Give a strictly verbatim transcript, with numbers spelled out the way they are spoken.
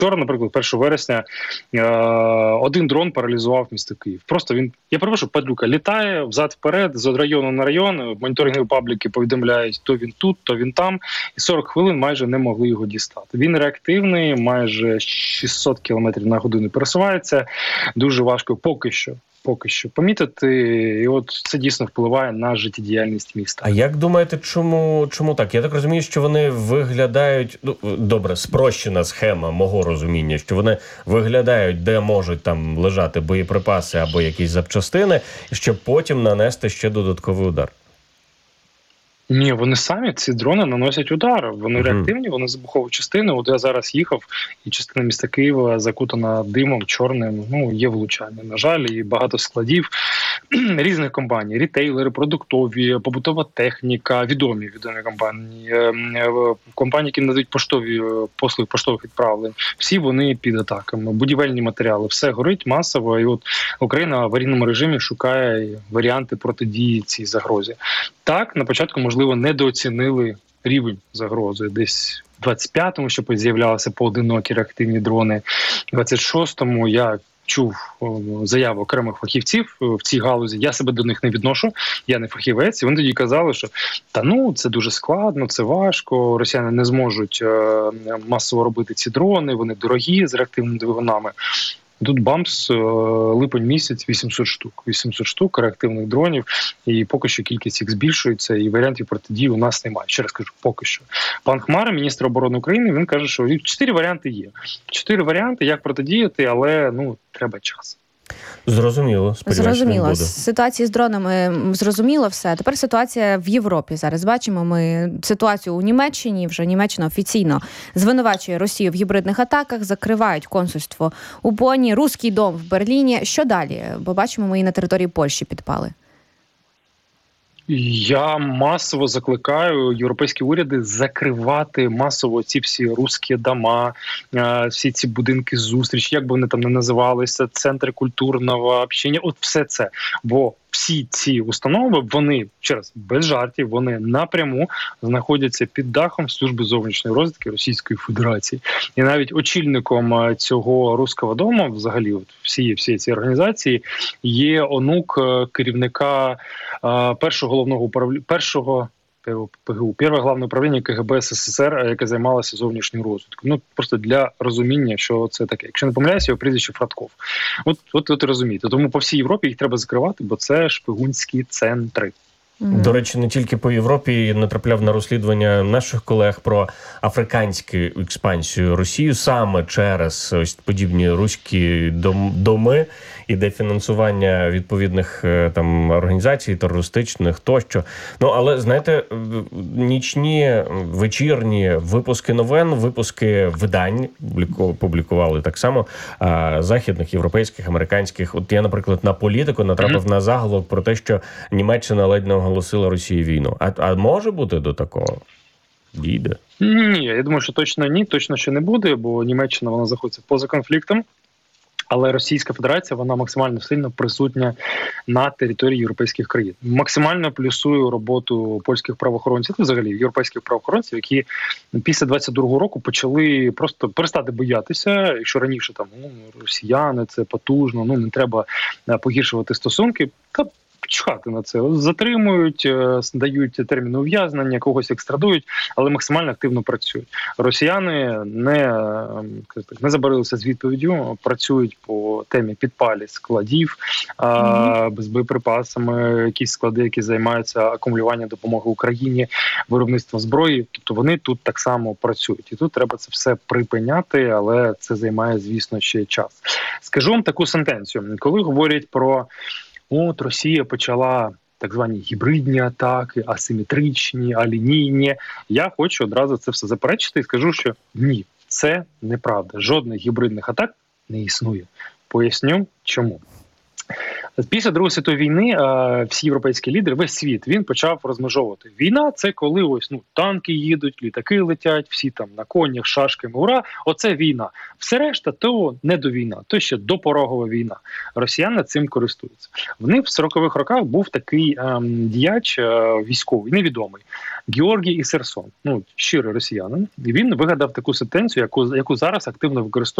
Вчора, наприклад, першого вересня е- один дрон паралізував місто Київ. Просто він, я перепрошую, падлюка, літає взад-вперед, з району на район, моніторингові пабліки повідомляють, то він тут, то він там, і сорок хвилин майже не могли його дістати. Він реактивний, майже шістсот кілометрів на годину пересувається, дуже важко поки що. Поки що помітити, і от це дійсно впливає на життєдіяльність міста. А як думаєте, чому, чому так? Я так розумію, що вони виглядають, ну, добре, спрощена схема мого розуміння, що вони виглядають, де можуть там лежати боєприпаси або якісь запчастини, щоб потім нанести ще додатковий удар. Ні, вони самі, ці дрони, наносять удар. Вони uh-huh. реактивні, вони забухові частини. От я зараз їхав, і частина міста Києва закутана димом, чорним. Ну, є влучання, на жаль, і багато складів різних компаній. Рітейлери, продуктові, побутова техніка, відомі відомі компанії, компанії, які надають поштові послуги поштових відправлень. Всі вони під атаками. Будівельні матеріали. Все горить масово. І от Україна в аварійному режимі шукає варіанти протидії цій загрозі. Так, на початку, можливо, недооцінили рівень загрози. Десь в двадцять п'ятому, що з'являлися поодинокі реактивні дрони. В двадцять шостому я чув заяву окремих фахівців в цій галузі. Я себе до них не відношу, я не фахівець. І вони тоді казали, що та ну, це дуже складно, це важко, росіяни не зможуть масово робити ці дрони, вони дорогі, з реактивними двигунами. Тут бамс, липень місяць, вісімсот штук. вісімсот штук реактивних дронів, і поки що кількість їх збільшується, і варіантів протидії у нас немає. Ще раз кажу, поки що. Пан Хмара, міністр оборони України, він каже, що чотири варіанти є. Чотири варіанти, як протидіяти, але, ну, треба час. Зрозуміло. Зрозуміло. З ситуації з дронами зрозуміло все. Тепер ситуація в Європі. Зараз бачимо ми ситуацію у Німеччині. Вже Німеччина офіційно звинувачує Росію в гібридних атаках, закривають консульство у Бонні, Руський дом в Берліні. Що далі? Бо бачимо, ми і на території Польщі підпали. Я масово закликаю європейські уряди закривати масово ці всі руські дома, всі ці будинки зустріч, як би вони там не називалися, центри культурного общення, от все це. Бо всі ці установи, вони, ще раз, без жартів, вони напряму знаходяться під дахом Служби зовнішньої розвідки Російської Федерації. І навіть очільником цього Руського дому, взагалі, от всі, всі ці організації, є онук керівника першого головного управління, першого ПГУ, перше головне управління КГБ СССР, яке займалося зовнішньою розвідкою. Ну, просто для розуміння, що це таке. Якщо не помиляюся, його прізвище Фрадков. От, от, от розумієте. Тому по всій Європі їх треба закривати, бо це шпигунські центри. До речі, не тільки по Європі натрапляв на розслідування наших колег про африканську експансію Росії саме через ось подібні руські доми і дефінансування відповідних там організацій терористичних тощо. Ну, але, знаєте, нічні, вечірні випуски новин, випуски видань публікували так само західних, європейських, американських. От я, наприклад, на Політику натрапив mm-hmm. на заголовок про те, що Німеччина ледь не оголосила Росії війну. А, а може бути до такого? Дійде? Ні, я думаю, що точно ні, точно ще не буде, бо Німеччина, вона знаходиться поза конфліктом. Але Російська Федерація, вона максимально сильно присутня на території європейських країн. Максимально плюсую роботу польських правоохоронців, взагалі європейських правоохоронців, які після двадцять другого року почали просто перестати боятися, якщо раніше там ну, росіяни, це потужно, ну не треба погіршувати стосунки, та чхати на це. Затримують, дають терміни ув'язнення, когось екстрадують, але максимально активно працюють. Росіяни не, не забарилися з відповіддю, працюють по темі підпалі складів mm-hmm. з боєприпасами, якісь склади, які займаються акумулюванням допомоги Україні, виробництвом зброї. Тобто вони тут так само працюють. І тут треба це все припиняти, але це займає, звісно, ще час. Скажу вам таку сентенцію. Коли говорять про от Росія почала так звані гібридні атаки, асиметричні, алінійні. Я хочу одразу це все заперечити і скажу, що ні, це неправда. Жодних гібридних атак не існує. Поясню, чому. Після Другої світової війни всі європейські лідери, весь світ, він почав розмежовувати. Війна – це коли ось ну танки їдуть, літаки летять, всі там на конях, шашками, ура, оце війна. Все решта – то не до війна, то ще допорогова війна. Росіяни цим користуються. В них в сорокових роках був такий ем, діяч е, військовий, невідомий, Георгій Ісерсон, ну, щирий росіянин. І він вигадав таку сентенцію, яку, яку зараз активно використовують